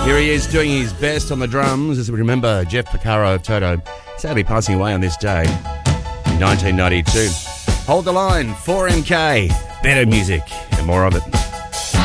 Here he is doing his best on the drums as we remember Jeff Porcaro of Toto, sadly passing away on this day in 1992. Hold the line, 4MK, better music and more of it.